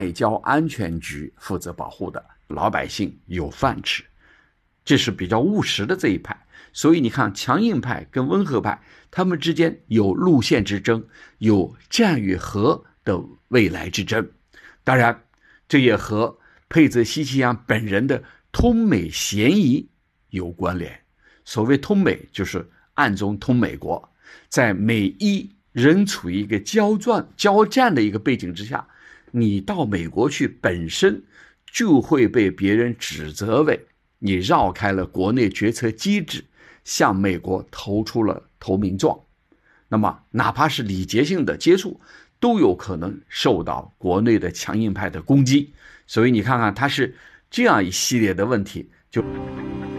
外交安全局负责保护的，老百姓有饭吃，这是比较务实的这一派。所以你看，强硬派跟温和派他们之间有路线之争，有战与和的未来之争。当然这也和佩泽西奇扬本人的通美嫌疑有关联。所谓通美，就是暗中通美国，在美伊仍处于一个交战的一个背景之下，你到美国去本身就会被别人指责为你绕开了国内决策机制，向美国投出了投名状。那么哪怕是礼节性的接触，都有可能受到国内的强硬派的攻击。所以你看看，它是这样一系列的问题，就